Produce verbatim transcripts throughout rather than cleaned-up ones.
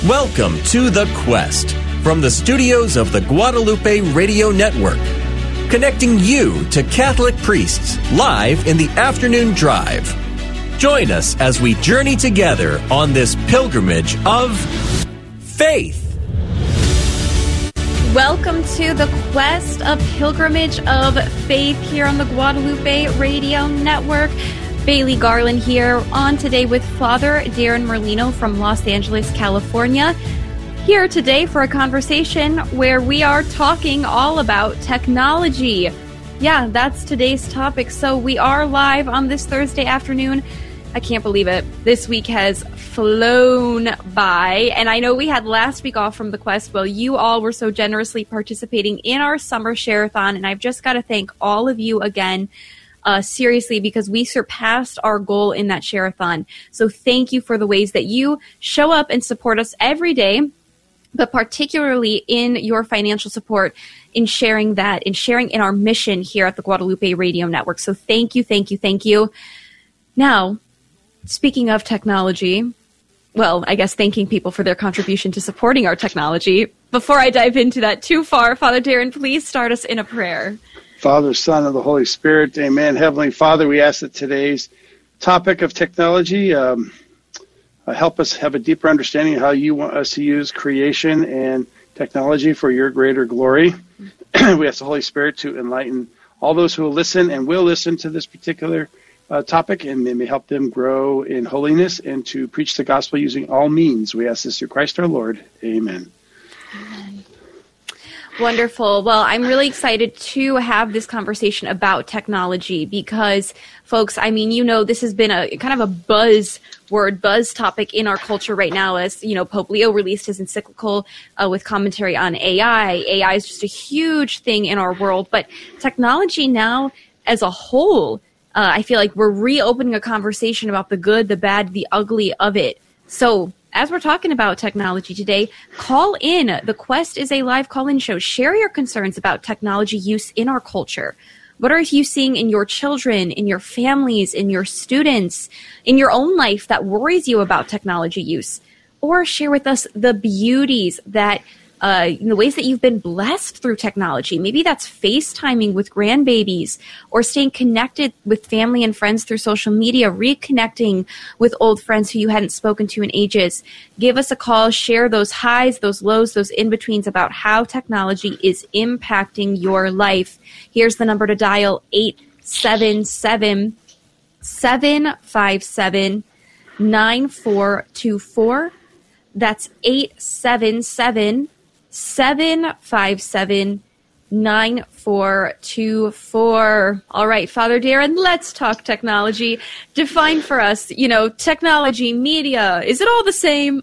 Welcome to The Quest from the studios of the Guadalupe Radio Network, connecting you to Catholic priests live in the afternoon drive. Join us as we journey together on this pilgrimage of faith. Welcome to The Quest, a pilgrimage of faith here on the Guadalupe Radio Network. Bailey Garland here on today with Father Darren Merlino from Los Angeles, California. Here today for a conversation where we are talking all about technology. Yeah, that's today's topic. So we are live on this Thursday afternoon. I can't believe it. This week has flown by. And I know we had last week off from The Quest. Well, you all were so generously participating in our summer share-a-thon. And I've just got to thank all of you again, uh, seriously, because we surpassed our goal in that share-a-thon. So thank you for the ways that you show up and support us every day, but particularly in your financial support in sharing that, in sharing in our mission here at the Guadalupe Radio Network. So thank you, thank you, thank you. Now, speaking of technology, well, I guess thanking people for their contribution to supporting our technology. Before I dive into that too far, Father Darren, please start us in a prayer. Father, Son, and the Holy Spirit, amen. Heavenly Father, we ask that today's topic of technology um, uh, help us have a deeper understanding of how you want us to use creation and technology for your greater glory. We ask the Holy Spirit to enlighten all those who will listen and will listen to this particular Uh, topic, and may help them grow in holiness and to preach the gospel using all means. We ask this through Christ our Lord. Amen. Amen. Wonderful. Well, I'm really excited to have this conversation about technology because, folks, I mean, you know, this has been a kind of a buzz word, buzz topic in our culture right now as, you know, Pope Leo released his encyclical uh, with commentary on A I. A I is just a huge thing in our world, but technology now as a whole, Uh, I feel like we're reopening a conversation about the good, the bad, the ugly of it. So as we're talking about technology today, call in. The Quest is a live call-in show. Share your concerns about technology use in our culture. What are you seeing in your children, in your families, in your students, in your own life that worries you about technology use? Or share with us the beauties that Uh, in the ways that you've been blessed through technology. Maybe that's FaceTiming with grandbabies or staying connected with family and friends through social media, reconnecting with old friends who you hadn't spoken to in ages. Give us a call, share those highs, those lows, those in-betweens about how technology is impacting your life. Here's the number to dial, eight seven seven, seven five seven, nine four two four. That's eight seven seven, seven five seven, nine four two four. All right, Father Darren, let's talk technology. Define for us, you know, technology, media. Is it all the same?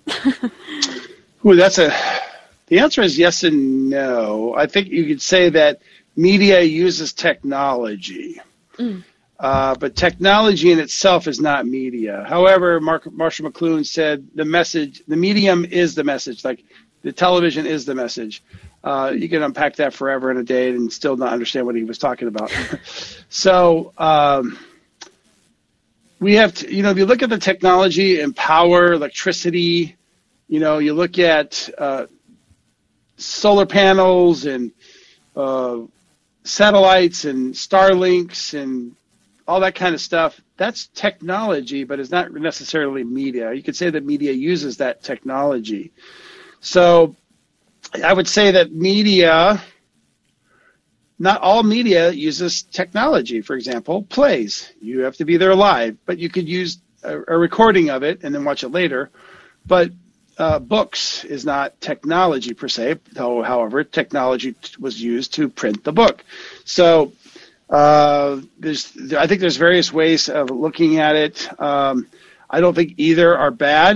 Ooh, that's a. The answer is yes and no. I think you could say that media uses technology, mm. uh, but technology in itself is not media. However, Mark, Marshall McLuhan said the message, the medium is the message. Like, the television is the message. Uh, you can unpack that forever in a day and still not understand what he was talking about. So um, we have to, you know, if you look at the technology and power, electricity, you know, you look at uh, solar panels and uh, satellites and Starlinks and all that kind of stuff. That's technology, but it's not necessarily media. You could say that media uses that technology. So I would say that media, not all media uses technology. For example, plays. You have to be there live, but you could use a, a recording of it and then watch it later. But uh, books is not technology per se. However, technology was used to print the book. So uh, there's, I think there's various ways of looking at it. Um, I don't think either are bad,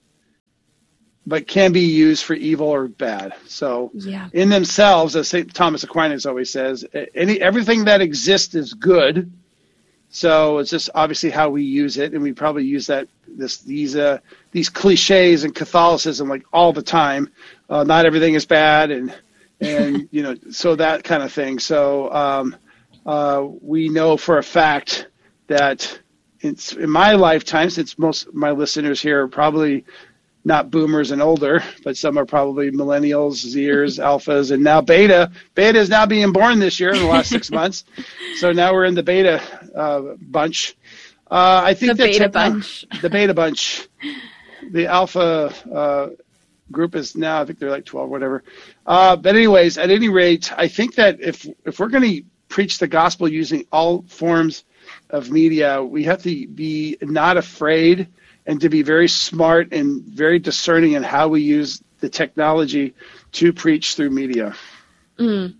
but can be used for evil or bad. So yeah. In themselves, as Saint Thomas Aquinas always says, any everything that exists is good. So it's just obviously how we use it, and we probably use that this these uh, these cliches in Catholicism like all the time. Uh, not everything is bad, and and you know, so that kind of thing. So um, uh, we know for a fact that it's in my lifetime, since most of my listeners here are probably not boomers and older, but some are probably millennials, Zers, alphas, and now beta. Beta is now being born this year in the last six months. So now we're in the beta uh, bunch. Uh, I think the beta techno- bunch. The beta bunch. The alpha uh, group is now, I think they're like twelve, whatever. Uh, but anyways, at any rate, I think that if if we're going to preach the gospel using all forms of media, we have to be not afraid and to be very smart and very discerning in how we use the technology to preach through media. Mm.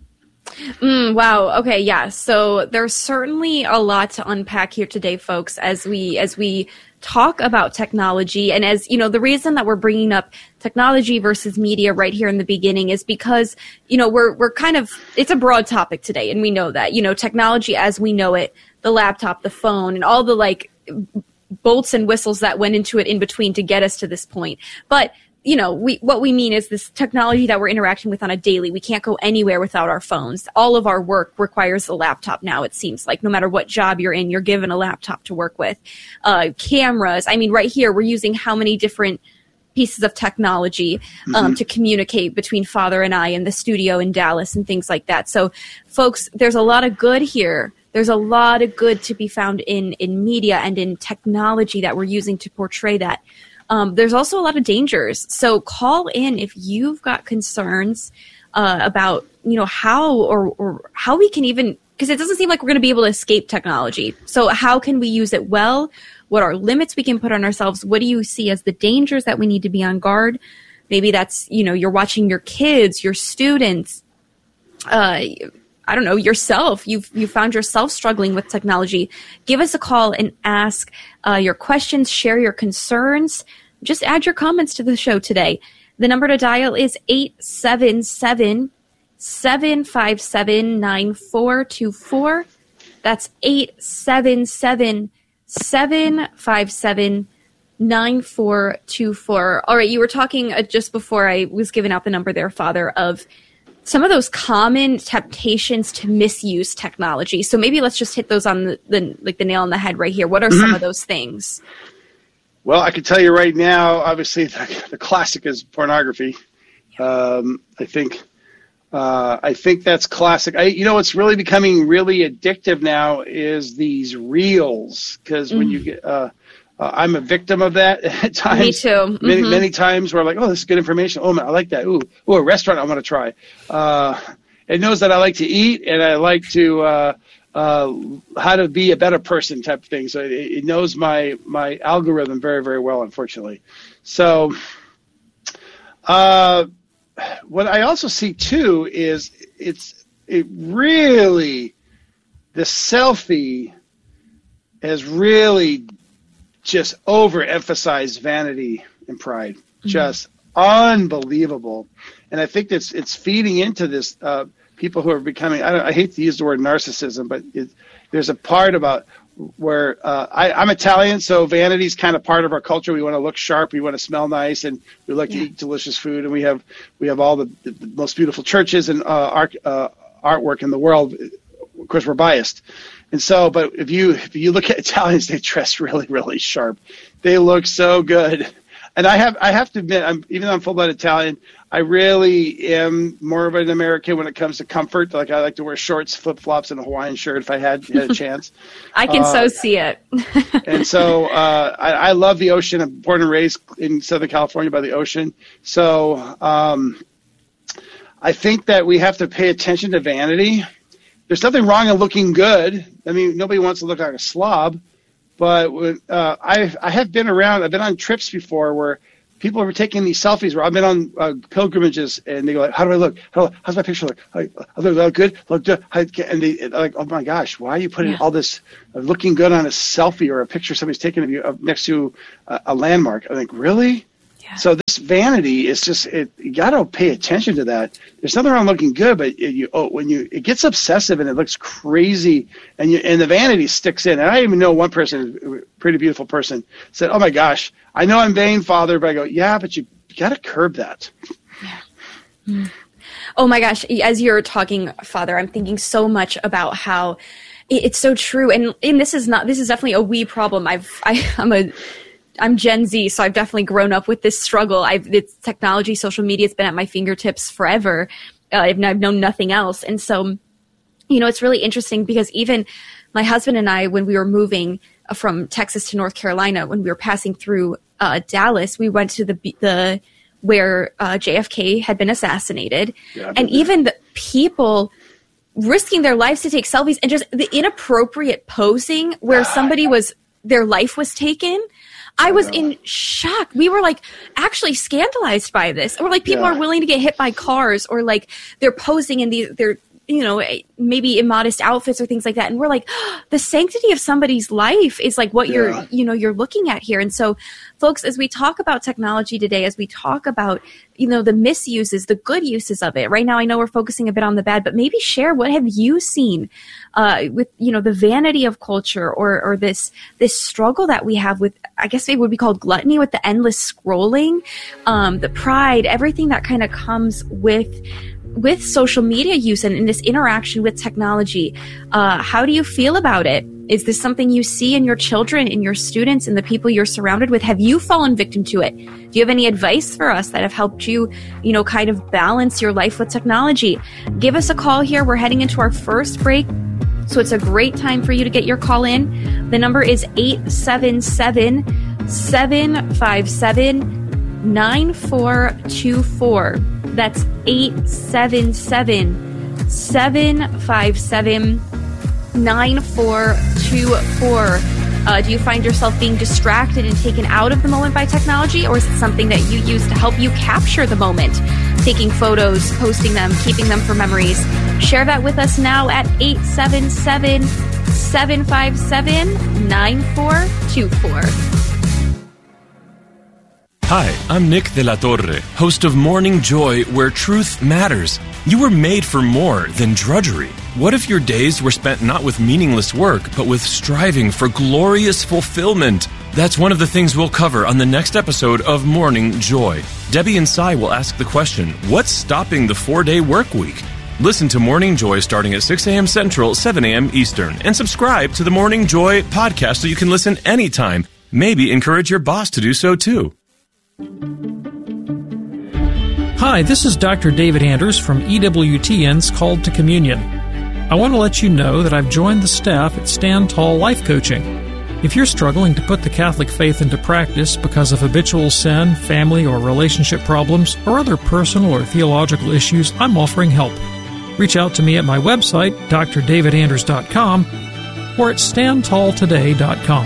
Mm, wow. Okay. Yeah. So there's certainly a lot to unpack here today, folks, as we as we talk about technology. And as you know, the reason that we're bringing up technology versus media right here in the beginning is because, you know, we're we're kind of, it's a broad topic today, and we know that, you know, technology as we know it, the laptop, the phone, and all the like bolts and whistles that went into it in between to get us to this point. But you know, we what we mean is this technology that we're interacting with on a daily. We can't go anywhere without our phones. All of our work requires a laptop now, it seems like. No matter what job you're in, you're given a laptop to work with. Uh, cameras. I mean, right here, we're using how many different pieces of technology um, mm-hmm. to communicate between Father and I in the studio in Dallas and things like that. So, folks, there's a lot of good here. There's a lot of good to be found in, in media and in technology that we're using to portray that. Um, there's also a lot of dangers. So call in if you've got concerns uh, about, you know, how or, or how we can even, because it doesn't seem like we're going to be able to escape technology. So how can we use it well? What are limits we can put on ourselves? What do you see as the dangers that we need to be on guard? Maybe that's, you know, you're watching your kids, your students, uh, I don't know, yourself. You've you found yourself struggling with technology. Give us a call and ask uh, your questions, share your concerns. Just add your comments to the show today. The number to dial is eight seven seven, seven five seven, nine four two four. That's eight seven seven, seven five seven, nine four two four. All right, you were talking uh, just before I was giving out the number there, Father, of some of those common temptations to misuse technology. So maybe let's just hit those on the, the like the nail on the head right here. What are some of those things? Well, I can tell you right now, obviously the, the classic is pornography. Um, I think uh, I think that's classic. I, you know, what's really becoming really addictive now is these reels, because mm. when you get uh, uh, I'm a victim of that at times. Me too. Mm-hmm. Many, many times where I'm like, oh, this is good information. Oh, man, I like that. Ooh, ooh, a restaurant I want to try. Uh, it knows that I like to eat and I like to uh, uh, how to be a better person type of thing. So it, it knows my my algorithm very, very well, unfortunately. So uh, what I also see too is it's it really the selfie has really just overemphasized vanity and pride, mm-hmm. just unbelievable. And I think it's it's feeding into this. Uh, people who are becoming, I, don't, I hate to use the word narcissism, but it, there's a part about where uh, I, I'm Italian, so vanity is kind of part of our culture. We want to look sharp, we want to smell nice, and we like yeah. to eat delicious food. And we have we have all the, the, the most beautiful churches and uh, art, uh, artwork in the world. Of course, we're biased. And so, but if you if you look at Italians, they dress really, really sharp. They look so good. And I have I have to admit, I'm, even though I'm full-blood Italian, I really am more of an American when it comes to comfort. Like I like to wear shorts, flip-flops, and a Hawaiian shirt if I had, had a chance. I can uh, so see it. And so uh, I, I love the ocean. I'm born and raised in Southern California by the ocean. So um, I think that we have to pay attention to vanity. There's nothing wrong in looking good. I mean, nobody wants to look like a slob. But uh, I I have been around. I've been on trips before where people are taking these selfies. Where I've been on uh, pilgrimages, and they go like, "How do I look? How do, how's my picture look? How, how do I look good? Look good?" And they they're like, "Oh my gosh, why are you putting yeah. all this uh, looking good on a selfie or a picture somebody's taken of you uh, next to a, a landmark?" I think, really? Yeah. So this vanity is just it. You got to pay attention to that. There's nothing wrong looking good, but it, you oh, when you it gets obsessive and it looks crazy, and you and the vanity sticks in. And I even know one person, a pretty beautiful person, said, "Oh my gosh, I know I'm vain, Father," but I go, "Yeah, but you, you got to curb that." Yeah. Mm. Oh my gosh, as you're talking, Father, I'm thinking so much about how it, it's so true, and and this is not this is definitely a we problem. I've I, I'm a I'm Gen Z, so I've definitely grown up with this struggle. I've it's technology, social media, it's been at my fingertips forever. Uh, I've, I've known nothing else. And so, you know, it's really interesting because even my husband and I, when we were moving from Texas to North Carolina, when we were passing through uh, Dallas, we went to the the where uh, J F K had been assassinated. Yeah, and even the people risking their lives to take selfies and just the inappropriate posing where somebody was, their life was taken. I was in shock. We were like actually scandalized by this. Or like people yeah. are willing to get hit by cars, or like they're posing in these, they're, you know, maybe immodest outfits or things like that. And we're like, oh, the sanctity of somebody's life is like what yeah. you're, you know, you're looking at here. And so folks, as we talk about technology today, as we talk about, you know, the misuses, the good uses of it right now, I know we're focusing a bit on the bad, but maybe share, what have you seen uh, with, you know, the vanity of culture, or, or this, this struggle that we have with, I guess it would be called gluttony, with the endless scrolling, um, the pride, everything that kind of comes with with social media use and in this interaction with technology. Uh, how do you feel about it? Is this something you see in your children, in your students, in the people you're surrounded with? Have you fallen victim to it? Do you have any advice for us that have helped you, you know, kind of balance your life with technology? Give us a call here. We're heading into our first break, so it's a great time for you to get your call in. The number is eight seven seven, seven five seven, nine four two four. That's eight seven seven, seven five seven, nine four two four. Uh, do you find yourself being distracted and taken out of the moment by technology, or is it something that you use to help you capture the moment? Taking photos, posting them, keeping them for memories. Share that with us now at eight seven seven, seven five seven, nine four two four. Hi, I'm Nick De La Torre, host of Morning Joy, where truth matters. You were made for more than drudgery. What if your days were spent not with meaningless work, but with striving for glorious fulfillment? That's one of the things we'll cover on the next episode of Morning Joy. Debbie and Cy will ask the question, what's stopping the four-day work week? Listen to Morning Joy starting at six a.m. Central, seven a.m. Eastern, and subscribe to the Morning Joy podcast so you can listen anytime. Maybe encourage your boss to do so too. Hi, this is Doctor David Anders from E W T N's Called to Communion. I want to let you know that I've joined the staff at Stand Tall Life Coaching. If you're struggling to put the Catholic faith into practice because of habitual sin, family or relationship problems, or other personal or theological issues, I'm offering help. Reach out to me at my website, d r david anders dot com, or at stand tall today dot com.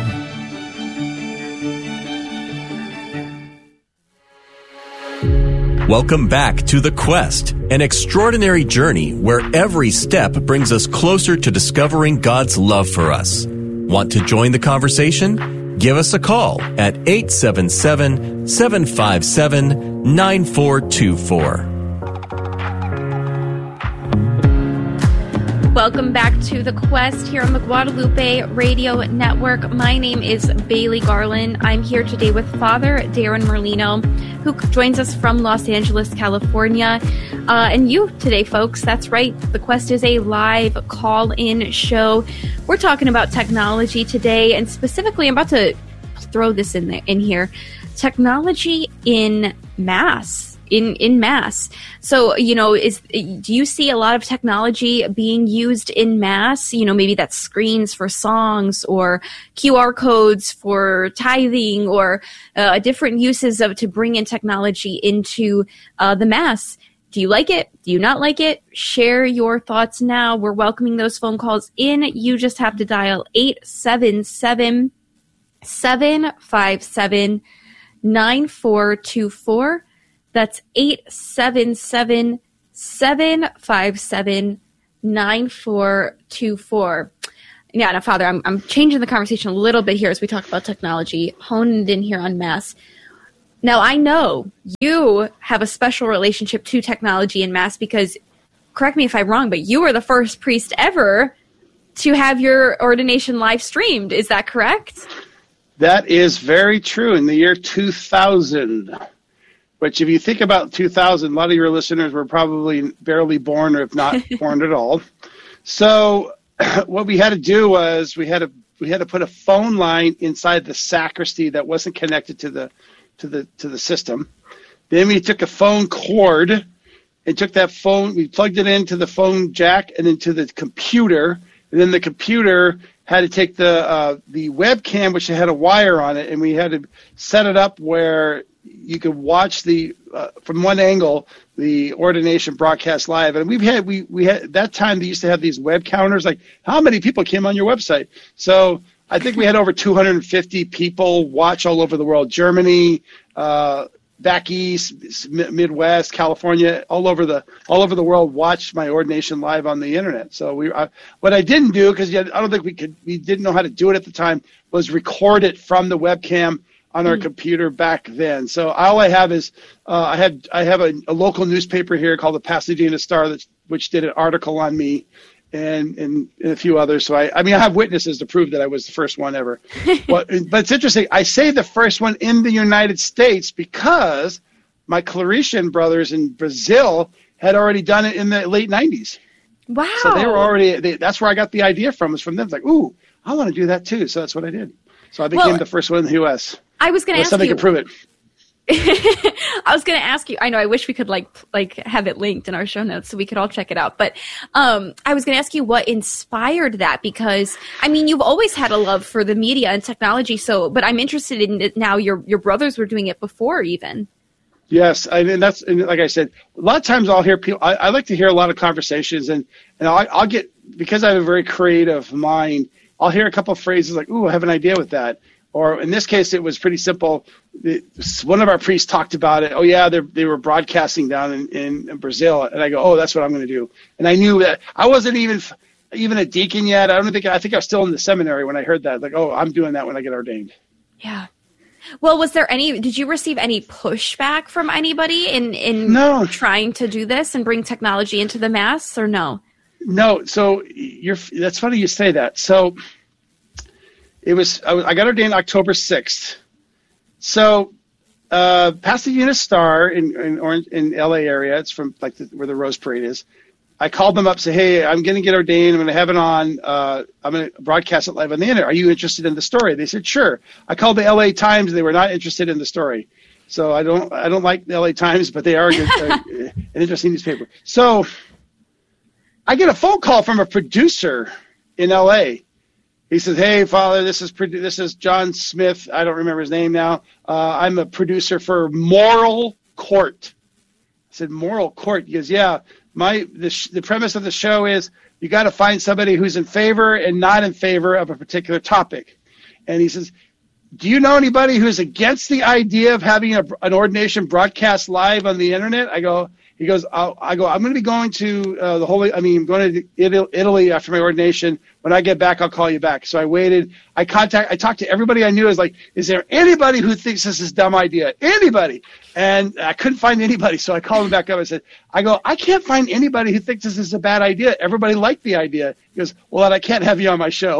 Welcome back to The Quest, an extraordinary journey where every step brings us closer to discovering God's love for us. Want to join the conversation? Give us a call at eight seven seven, seven five seven, nine four two four. Welcome back to The Quest here on the Guadalupe Radio Network. My name is Bailey Garland. I'm here today with Father Darren Merlino, who joins us from Los Angeles, California. Uh, and you today, folks, that's right. The Quest is a live call-in show. We're talking about technology today, and specifically, I'm about to throw this in there, in here, technology in Mass. In, in mass. So, you know, is, do you see a lot of technology being used in mass? You know, maybe that's screens for songs or Q R codes for tithing or uh, different uses of to bring in technology into uh, the mass. Do you like it? Do you not like it? Share your thoughts now. We're welcoming those phone calls in. You just have to dial eight seven seven, seven five seven, nine four two four. That's eight seven seven, seven five seven, nine four two four. Yeah, now, Father, I'm I'm changing the conversation a little bit here as we talk about technology, honed in here on Mass. Now, I know you have a special relationship to technology in Mass because, correct me if I'm wrong, but you were the first priest ever to have your ordination live streamed. Is that correct? That is very true. In the year two thousand. Which, if you think about two thousand, a lot of your listeners were probably barely born, or if not born at all. So what we had to do was we had to we had to put a phone line inside the sacristy that wasn't connected to the to the to the system. Then we took a phone cord and took that phone, we plugged it into the phone jack and into the computer, and then the computer had to take the uh, the webcam, which had a wire on it, and we had to set it up where you could watch the uh, from one angle the ordination broadcast live. And we've had we we had that time they used to have these web counters, like how many people came on your website. So I think we had over two hundred fifty people watch all over the world, Germany, uh, back east, Midwest, California, all over the all over the world watched my ordination live on the internet. So we, I, what I didn't do, because I don't think we could, we didn't know how to do it at the time, was record it from the webcam on our mm. computer back then. So all I have is uh, I had I have a, a local newspaper here called the Pasadena Star, that, which did an article on me. And, and a few others. So I, I mean, I have witnesses to prove that I was the first one ever. but, but it's interesting. I say the first one in the United States because my Claretian brothers in Brazil had already done it in the late nineties. Wow. So they were already, they, that's where I got the idea from, was from them. It's like, ooh, I want to do that too. So that's what I did. So I became well, the first one in the U S. I was going to ask somebody you. Somebody can prove it. I was going to ask you, I know I wish we could like like have it linked in our show notes so we could all check it out. But um, I was going to ask you what inspired that, because, I mean, you've always had a love for the media and technology. So, but I'm interested in it now. Your your brothers were doing it before even. Yes. I mean, that's, and like I said, a lot of times I'll hear people, I, I like to hear a lot of conversations, and, and I'll, I'll get, because I have a very creative mind, I'll hear a couple of phrases like, ooh, I have an idea with that. Or in this case, it was pretty simple. One of our priests talked about it. Oh, yeah, they were broadcasting down in, in, in Brazil. And I go, oh, that's what I'm going to do. And I knew that I wasn't even even a deacon yet. I don't think I think I was still in the seminary when I heard that. Like, oh, I'm doing that when I get ordained. Yeah. Well, was there any? Did you receive any pushback from anybody in in no. trying to do this and bring technology into the Mass, or no? No. So you're. That's funny you say that. So. It was, I, was, I got ordained October sixth. So, uh, Pasadena Star in, in Orange, in L A area, it's from like the, where the Rose Parade is. I called them up, say, hey, I'm going to get ordained. I'm going to have it on, uh, I'm going to broadcast it live on the internet. Are you interested in the story? They said, sure. I called the L A Times. They were not interested in the story. So I don't, I don't like the L A Times, but they are a good, uh, an interesting newspaper. So I get a phone call from a producer in L A. He says, hey, Father, this is this is John Smith. I don't remember his name now. Uh, I'm a producer for Moral Court. I said, Moral Court? He goes, yeah. My the, sh- the premise of the show is you got to find somebody who's in favor and not in favor of a particular topic. And he says, do you know anybody who's against the idea of having a, an ordination broadcast live on the internet? I go, he goes, I'll, I go, I'm going to be going to uh, the Holy, I mean, I'm going to Italy after my ordination. When I get back, I'll call you back. So I waited. I contact, I talked to everybody I knew. I was like, is there anybody who thinks this is a dumb idea? Anybody? And I couldn't find anybody. So I called him back up. I said, I go, I can't find anybody who thinks this is a bad idea. Everybody liked the idea. He goes, well, then I can't have you on my show.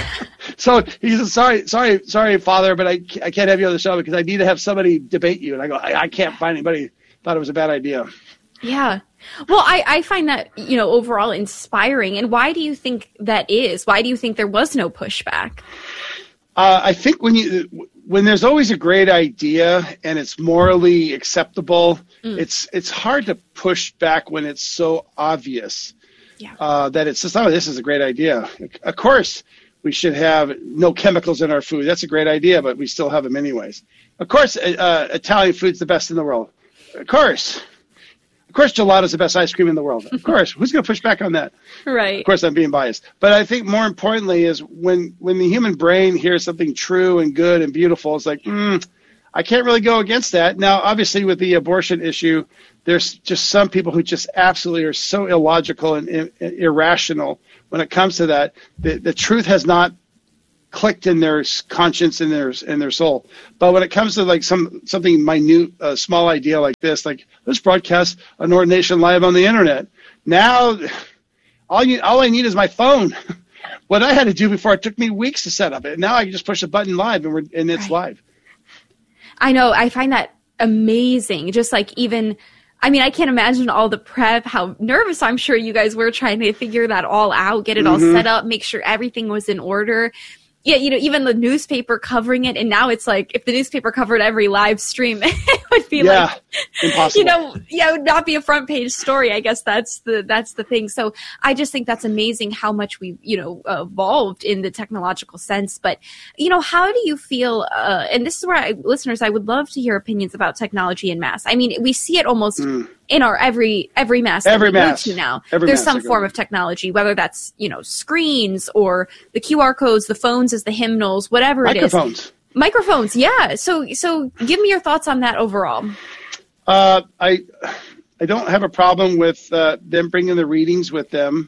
So he says, sorry, sorry, sorry, Father, but I, I can't have you on the show because I need to have somebody debate you. And I go, I, I can't find anybody who thought it was a bad idea. Yeah. Well, I, I find that, you know, overall inspiring. And why do you think that is? Why do you think there was no pushback? Uh, I think when you when there's always a great idea and it's morally acceptable, mm. it's it's hard to push back when it's so obvious yeah. uh, that it's just, oh, this is a great idea. Of course, we should have no chemicals in our food. That's a great idea, but we still have them anyways. Of course, uh, Italian food's the best in the world. Of course. Of course, gelato's the best ice cream in the world. Of course. Who's going to push back on that? Right. Of course, I'm being biased. But I think more importantly is when, when the human brain hears something true and good and beautiful, it's like, mm, I can't really go against that. Now, obviously, with the abortion issue, there's just some people who just absolutely are so illogical and, and, and irrational when it comes to that. The, the truth has not clicked in their conscience and their in their soul. But when it comes to like some something minute, a uh, small idea like this, like let's broadcast an ordination live on the internet. Now, all you all I need is my phone. What I had to do before, it took me weeks to set up it. Now I can just push a button live and we're and it's right. live. I know. I find that amazing. Just like even. I mean, I can't imagine all the prep, how nervous I'm sure you guys were trying to figure that all out, get it all mm-hmm. set up, make sure everything was in order. Yeah, you know, even the newspaper covering it, and now it's like if the newspaper covered every live stream, it would be yeah, like, impossible. You know, yeah, it would not be a front page story. I guess that's the that's the thing. So I just think that's amazing how much we've, you know, evolved in the technological sense. But, you know, how do you feel? Uh, and this is where I, listeners, I would love to hear opinions about technology in mass. I mean, we see it almost mm. in our every every mass every that we mass go to now. Every There's mass some form of technology, whether that's, you know, screens or the Q R codes, the phones as the hymnals, whatever it is. Microphones. Microphones, yeah. So, so give me your thoughts on that overall. Uh, I, I don't have a problem with uh, them bringing the readings with them.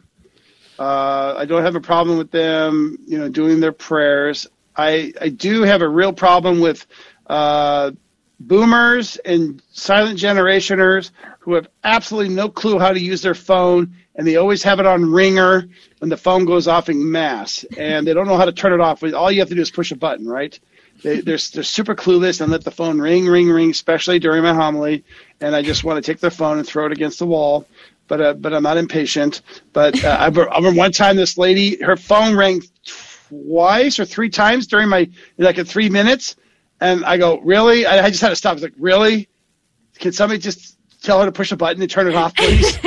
Uh, I don't have a problem with them, you know, doing their prayers. I, I do have a real problem with uh, boomers and silent generationers who have absolutely no clue how to use their phone, and they always have it on ringer when the phone goes off in mass, and they don't know how to turn it off. All you have to do is push a button, right? They, they're, they're super clueless and let the phone ring, ring, ring, especially during my homily, and I just want to take their phone and throw it against the wall, but uh, but I'm not impatient. But uh, I remember one time this lady, her phone rang twice or three times during my, like at three minutes, and I go, really? I, I just had to stop. I was like, really? Can somebody just tell her to push a button and turn it off, please?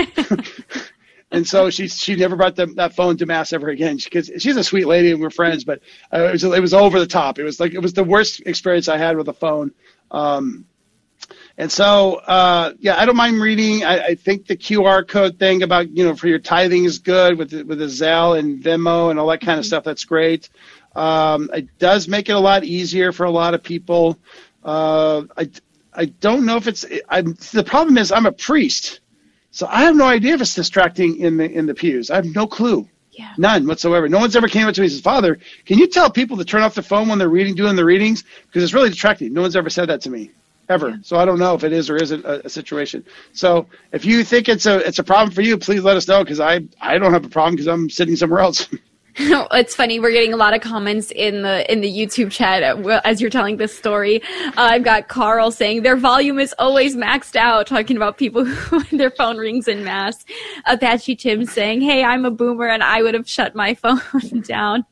And so she she never brought the, that phone to mass ever again, because she, she's a sweet lady and we're friends, but uh, it was it was over the top. It was like it was the worst experience I had with a phone. Um, and so uh, yeah, I don't mind reading. I, I think the Q R code thing about, you know, for your tithing is good with the, with the Zelle and Venmo and all that kind of stuff. That's great. Um, it does make it a lot easier for a lot of people. Uh, I I don't know if it's I'm, the problem is I'm a priest. So I have no idea if it's distracting in the in the pews. I have no clue, yeah. None whatsoever. No one's ever came up to me and says, "Father, can you tell people to turn off their phone when they're reading, doing the readings? Because it's really distracting." No one's ever said that to me, ever. Yeah. So I don't know if it is or isn't a, a situation. So if you think it's a it's a problem for you, please let us know, because I I don't have a problem because I'm sitting somewhere else. It's funny. We're getting a lot of comments in the in the YouTube chat as you're telling this story. Uh, I've got Carl saying their volume is always maxed out, talking about people who their phone rings in mass. Apache Tim saying, "Hey, I'm a boomer and I would have shut my phone down."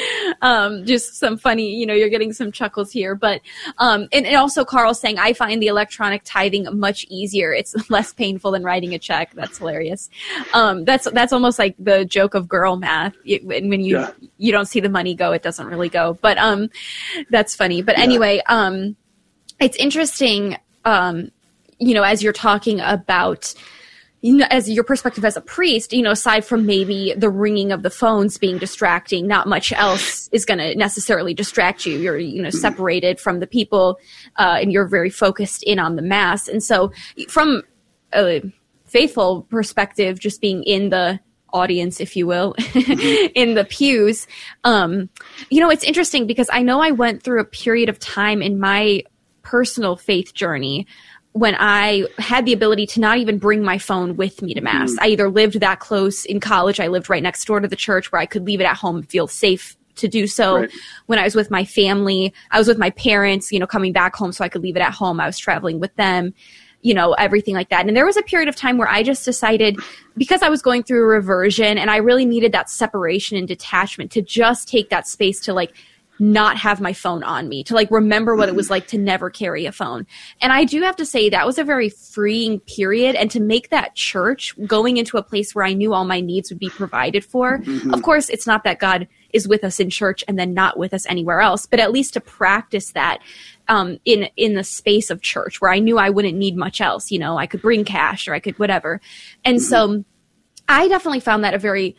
Um, just some funny, you know, you're getting some chuckles here, but, um, and, and also Carl saying, I find the electronic tithing much easier. It's less painful than writing a check. That's hilarious. Um, that's, that's almost like the joke of girl math. It, when you, yeah. you don't see the money go, it doesn't really go, but, um, that's funny. But yeah. Anyway, um, it's interesting, um, you know, as you're talking about, you know, as your perspective as a priest, you know, aside from maybe the ringing of the phones being distracting, not much else is going to necessarily distract you. You're, you know, separated from the people, uh, and you're very focused in on the mass. And so from a faithful perspective, just being in the audience, if you will, in the pews, um, you know, it's interesting because I know I went through a period of time in my personal faith journey when I had the ability to not even bring my phone with me to mass. Mm. I either lived that close in college. I lived right next door to the church where I could leave it at home and feel safe to do so. Right. When I was with my family, I was with my parents, you know, coming back home so I could leave it at home. I was traveling with them, you know, everything like that. And there was a period of time where I just decided, because I was going through a reversion and I really needed that separation and detachment, to just take that space to like not have my phone on me, to like remember what it was like to never carry a phone. And I do have to say that was a very freeing period. And to make that church, going into a place where I knew all my needs would be provided for. Mm-hmm. Of course, it's not that God is with us in church and then not with us anywhere else, but at least to practice that um, in, in the space of church where I knew I wouldn't need much else. You know, I could bring cash or I could whatever. And mm-hmm. so I definitely found that a very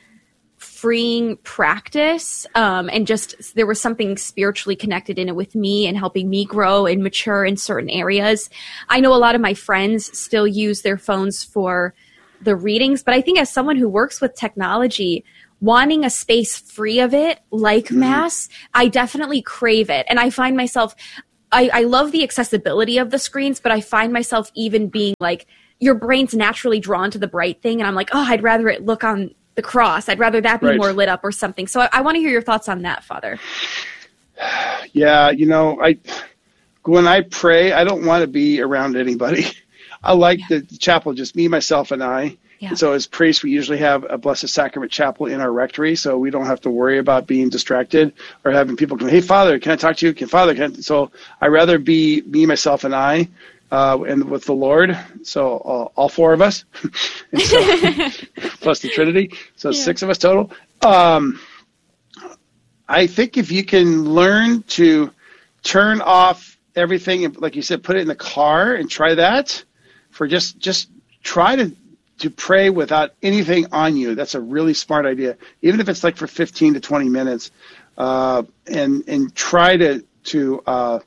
freeing practice, um, and just there was something spiritually connected in it with me and helping me grow and mature in certain areas. I know a lot of my friends still use their phones for the readings, but I think as someone who works with technology, wanting a space free of it, like mm-hmm. mass, I definitely crave it. And I find myself, I, I love the accessibility of the screens, but I find myself even being like, your brain's naturally drawn to the bright thing. And I'm like, oh, I'd rather it look on the cross. I'd rather that be right. more lit up or something. So I, I want to hear your thoughts on that, Father. Yeah, you know, I when I pray, I don't want to be around anybody. I like yeah. the chapel, just me, myself, and I. Yeah. And so as priests, we usually have a Blessed Sacrament chapel in our rectory, so we don't have to worry about being distracted or having people come, hey, Father, can I talk to you? Can Father, can I? So I'd rather be me, myself, and I, uh, and with the Lord, so uh, all four of us, and so, plus the Trinity, so yeah. six of us total. Um, I think if you can learn to turn off everything, and like you said, put it in the car and try that for just, just try to to pray without anything on you. That's a really smart idea, even if it's like for fifteen to twenty minutes, uh, and and try to, to uh,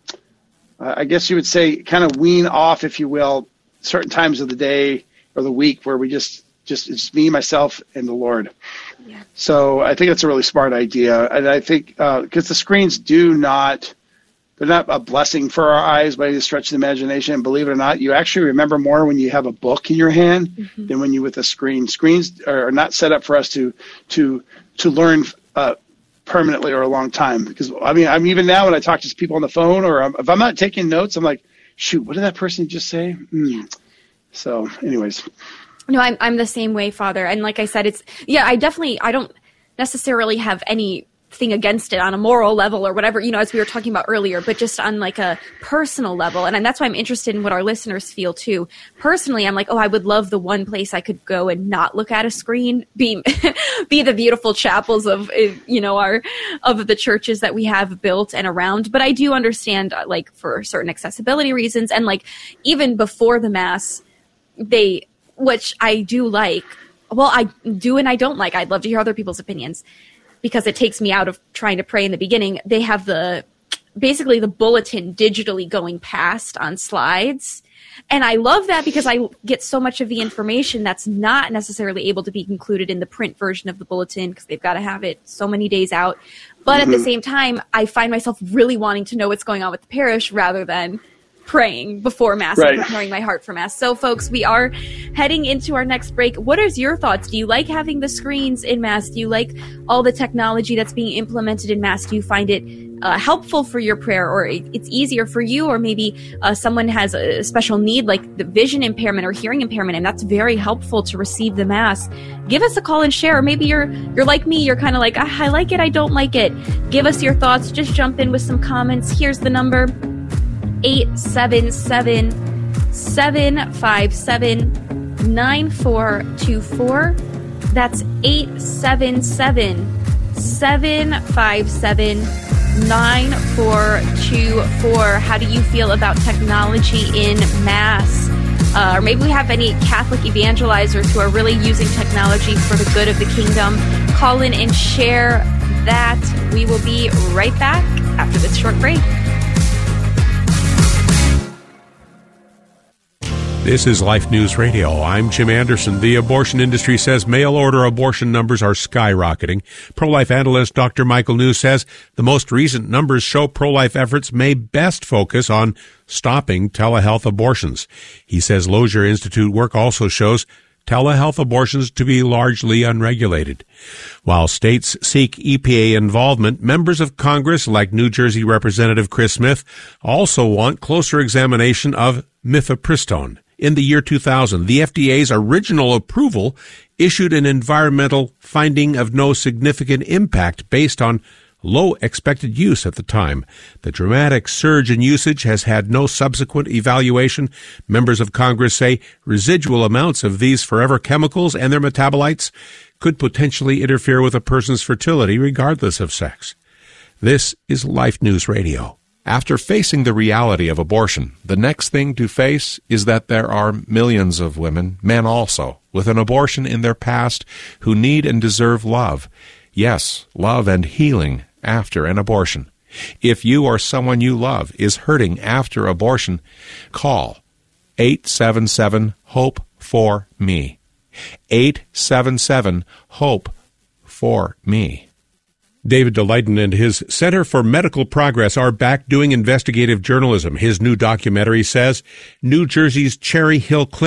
I guess you would say, kind of wean off, if you will, certain times of the day or the week where we just, just it's me, myself, and the Lord. Yeah. So I think that's a really smart idea. And I think because uh, the screens do not, they're not a blessing for our eyes by any stretch of the imagination. And believe it or not, you actually remember more when you have a book in your hand mm-hmm. than when you with a screen. Screens are not set up for us to to to learn uh, permanently or a long time. Because I mean, I'm even now when I talk to people on the phone, or I'm, if I'm not taking notes, I'm like, shoot, what did that person just say? Mm. So, anyways. No, I'm I'm the same way, Father. And like I said, it's yeah, I definitely I don't necessarily have any thing against it on a moral level or whatever, you know, as we were talking about earlier, but just on like a personal level. And, and that's why I'm interested in what our listeners feel too. Personally, I'm like, oh, I would love the one place I could go and not look at a screen, be, be the beautiful chapels of, you know, our, of the churches that we have built and around. But I do understand, like, for certain accessibility reasons, and like even before the Mass, they, which I do like, well, I do and I don't like, I'd love to hear other people's opinions, because it takes me out of trying to pray in the beginning. They have the, basically the bulletin digitally going past on slides. And I love that because I get so much of the information that's not necessarily able to be included in the print version of the bulletin because they've got to have it so many days out. But mm-hmm. at the same time, I find myself really wanting to know what's going on with the parish rather than praying before Mass right. and preparing my heart for Mass. So, folks, we are heading into our next break. What is your thoughts? Do you like having the screens in Mass? Do you like all the technology that's being implemented in Mass? Do you find it uh, helpful for your prayer, or it's easier for you, or maybe uh, someone has a special need like the vision impairment or hearing impairment, and that's very helpful to receive the Mass? Give us a call and share. Or maybe you're you're like me. You're kind of like, ah, I like it, I don't like it. Give us your thoughts. Just jump in with some comments. Here's the number. eight seven seven, seven five seven, nine four two four. That's eight seven seven, seven five seven, nine four two four. How do you feel about technology in Mass? Uh, or maybe we have any Catholic evangelizers who are really using technology for the good of the kingdom. Call in and share that. We will be right back after this short break. This is Life News Radio. I'm Jim Anderson. The abortion industry says mail-order abortion numbers are skyrocketing. Pro-life analyst Doctor Michael New says the most recent numbers show pro-life efforts may best focus on stopping telehealth abortions. He says Lozier Institute work also shows telehealth abortions to be largely unregulated. While states seek E P A involvement, members of Congress, like New Jersey Representative Chris Smith, also want closer examination of mifepristone. In the year two thousand, the F D A's original approval issued an environmental finding of no significant impact based on low expected use at the time. The dramatic surge in usage has had no subsequent evaluation. Members of Congress say residual amounts of these forever chemicals and their metabolites could potentially interfere with a person's fertility regardless of sex. This is Life News Radio. After facing the reality of abortion, the next thing to face is that there are millions of women, men also, with an abortion in their past who need and deserve love. Yes, love and healing after an abortion. If you or someone you love is hurting after abortion, call eight seven seven, HOPE four M E. eight seven seven, HOPE four M E. David DeLayton and his Center for Medical Progress are back doing investigative journalism. His new documentary says New Jersey's Cherry Hill Clinic